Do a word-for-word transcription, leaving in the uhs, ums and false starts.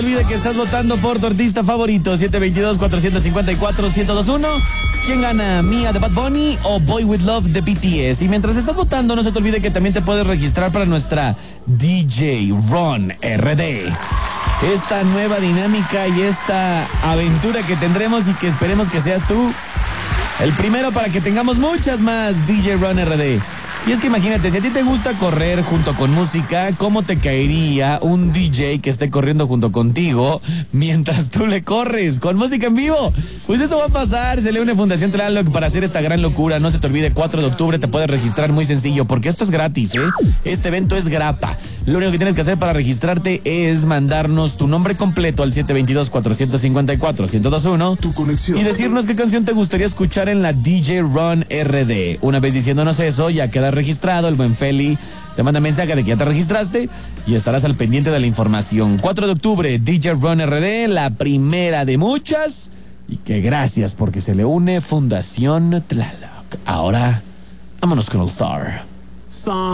No olvide que estás votando por tu artista favorito. siete dos dos, cuatro cinco cuatro, uno cero dos uno. ¿Quién gana? ¿Mia de Bad Bunny o Boy With Love de B T S? Y mientras estás votando, no se te olvide que también te puedes registrar para nuestra D J Ron R D. Esta nueva dinámica y esta aventura que tendremos y que esperemos que seas tú el primero para que tengamos muchas más D J Ron R D. Y es que imagínate, si a ti te gusta correr junto con música, ¿cómo te caería un D J que esté corriendo junto contigo mientras tú le corres con música en vivo? Pues eso va a pasar. Se le une Fundación Tlaloc para hacer esta gran locura. No se te olvide, cuatro de octubre te puedes registrar muy sencillo, porque esto es gratis, ¿eh? Este evento es grapa. Lo único que tienes que hacer para registrarte es mandarnos tu nombre completo al siete dos dos, cuatro cinco cuatro, uno cero dos uno Tu conexión. y decirnos qué canción te gustaría escuchar en la D J Ron R D. Una vez diciéndonos eso, ya queda registrado. El buen Feli te manda mensaje de que ya te registraste y estarás al pendiente de la información. cuatro de octubre, D J Ron R D, la primera de muchas. Y que gracias porque se le une Fundación Tlaloc. Ahora, vámonos con All Star.